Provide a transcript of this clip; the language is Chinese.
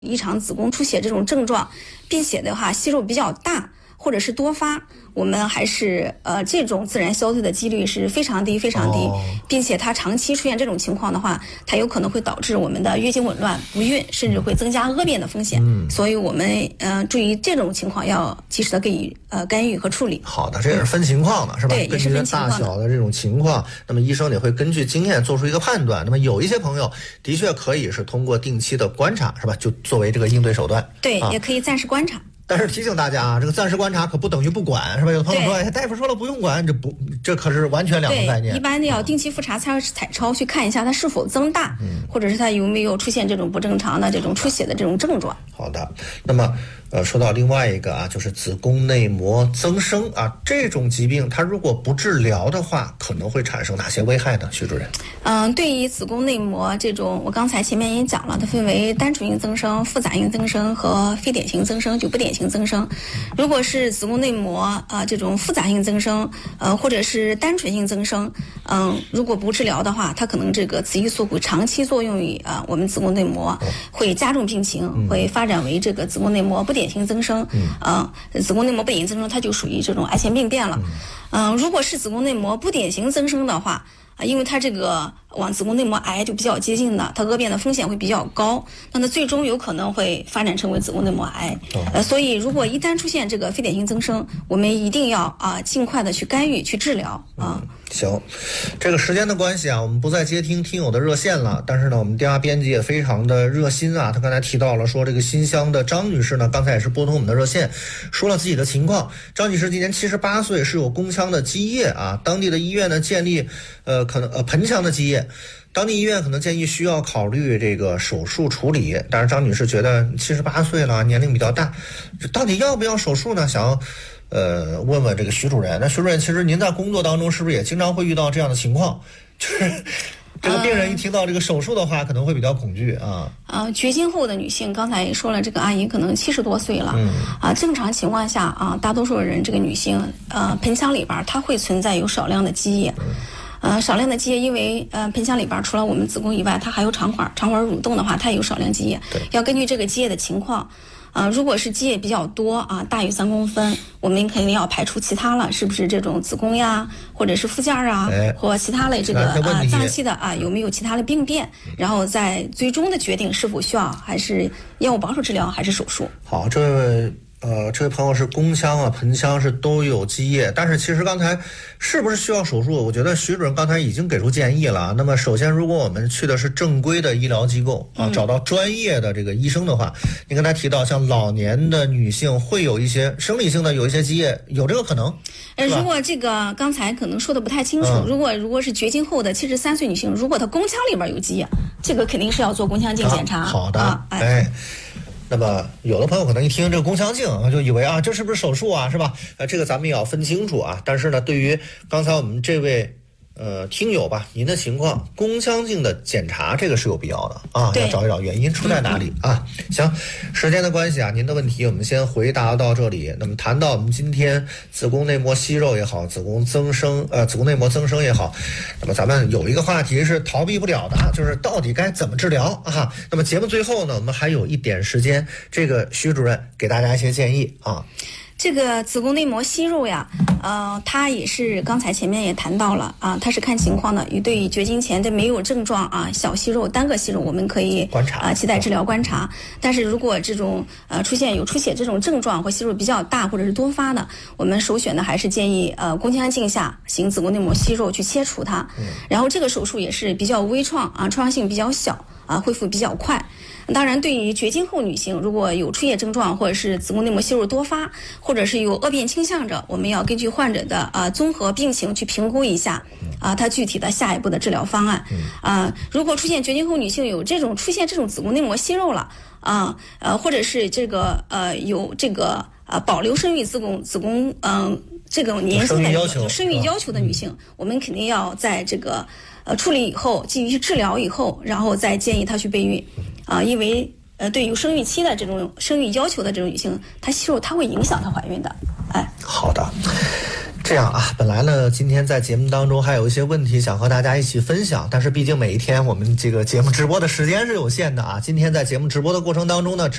异常子宫出血这种症状，并且的话息肉比较大或者是多发，我们还是这种自然消退的几率是非常低非常低，并且它长期出现这种情况的话，它有可能会导致我们的月经紊乱、不孕，甚至会增加恶变的风险。所以我们注意这种情况要及时的给予干预和处理。 好的，这也是分情况的，是吧？ 对，也是分情况的。 根据大小的这种情况，那么医生也会根据经验做出一个判断。那么有一些朋友的确可以是通过定期的观察，是吧？就作为这个应对手段。 对，也可以暂时观察。 但是提醒大家啊，这个暂时观察可不等于不管，是吧？有的朋友说，哎，大夫说了不用管，这可是完全两个概念。 一般要定期复查、彩超去看一下它是否增大，或者是它有没有出现这种不正常的这种出血的这种症状。 好的，那么说到另外一个啊，就是子宫内膜增生啊，这种疾病它如果不治疗的话，可能会产生哪些危害呢？徐主任？ 对于子宫内膜这种，我刚才前面也讲了，它分为单纯性增生、复杂性增生和非典型增生，就不典型增生。如果是子宫内膜这种复杂性增生，或者是单纯性增生，如果不治疗的话，它可能这个雌激素会长期作用于我们子宫内膜，会加重病情，会发展为这个子宫内膜不典型增生。子宫内膜不典型增生，它就属于这种癌前病变了。如果是子宫内膜不典型增生的话，因为它这个往子宫内膜癌就比较接近的，它恶变的风险会比较高，那它最终有可能会发展成为子宫内膜癌。所以如果一旦出现这个非典型增生，我们一定要尽快的去干预去治疗啊。 行，这个时间的关系啊，我们不再接听友的热线了。但是呢，我们电话编辑也非常的热心啊，他刚才提到了说，这个新乡的张女士呢，刚才也是拨通我们的热线，说了自己的情况。张女士今年78岁，是有宫腔的积液啊，当地的医院呢建议盆腔的积液。当地医院可能建议需要考虑这个手术处理，但是张女士觉得78岁了，年龄比较大，到底要不要手术呢？想要问问这个徐主任。那徐主任，其实您在工作当中是不是也经常会遇到这样的情况？就是这个病人一听到这个手术的话，可能会比较恐惧啊。 绝经后的女性，刚才也说了，这个阿姨可能70多岁了。正常情况下啊，大多数人这个女性盆腔里边它会存在有少量的积液。少量的积液，因为盆腔里边除了我们子宫以外，它还有肠管蠕动的话，它也有少量积液。要根据这个积液的情况。如果是积液比较多啊，大于3公分，我们肯定要排除其他了，是不是这种子宫呀，或者是附件啊，或其他类这个脏器的有没有其他的病变，然后再最终的决定是否需要还是药物保守治疗还是手术。 好，这位朋友是宫腔啊、盆腔是都有积液，但是其实刚才是不是需要手术？我觉得徐主任刚才已经给出建议了。那么首先，如果我们去的是正规的医疗机构啊，找到专业的这个医生的话，您刚才提到像老年的女性会有一些生理性的有一些积液，有这个可能。 如果这个刚才可能说的不太清楚，如果是绝经后的73岁女性，如果她宫腔里边有积液，这个肯定是要做宫腔镜检查。 好的，那么有的朋友可能一听这个宫腔镜就以为这是不是手术啊，是吧？这个咱们也要分清楚啊。但是呢，对于刚才我们这位听友吧，您的情况，宫腔镜的检查这个是有必要的啊，要找一找原因出在哪里啊。行，时间的关系啊，您的问题我们先回答到这里。那么谈到我们今天子宫内膜息肉也好，子宫内膜增生也好，那么咱们有一个话题是逃避不了的，就是到底该怎么治疗啊。那么节目最后呢，我们还有一点时间，这个徐主任给大家一些建议啊。 这个子宫内膜息肉呀，它也是刚才前面也谈到了啊，它是看情况的。对于绝经前的没有症状小息肉、单个息肉，我们可以观察期待治疗观察。但是如果这种出现有出血这种症状或息肉比较大或者是多发的，我们首选的还是建议宫腔镜下行子宫内膜息肉去切除它。然后这个手术也是比较微创创伤性比较小恢复比较快。当然，对于绝经后女性，如果有出血症状或者是子宫内膜息肉多发，或者是有恶变倾向者，我们要根据患者的综合病情去评估一下他具体的下一步的治疗方案。如果出现绝经后女性有出现这种子宫内膜息肉了或者是这个有这个保留生育子宫这个年轻的有生育要求的女性，我们肯定要在这个处理以后，基于治疗以后，然后再建议她去备孕因为对有生育期的这种生育要求的这种女性，她息肉它会影响她怀孕的。 好的。 这样啊，本来呢，今天在节目当中还有一些问题想和大家一起分享，但是毕竟每一天我们这个节目直播的时间是有限的啊。今天在节目直播的过程当中呢，